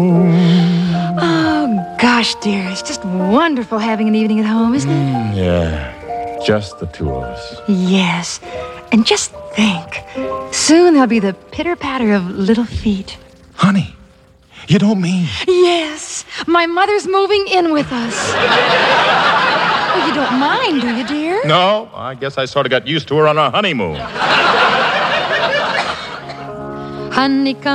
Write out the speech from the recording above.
Oh, gosh, dear, it's just wonderful having an evening at home, isn't it? Yeah, just the two of us. Yes, and just think, soon there'll be the pitter-patter of little feet. Honey, you don't mean... Yes, my mother's moving in with us. Oh, you don't mind, do you, dear? No, I guess I sort of got used to her on our honeymoon. Honey,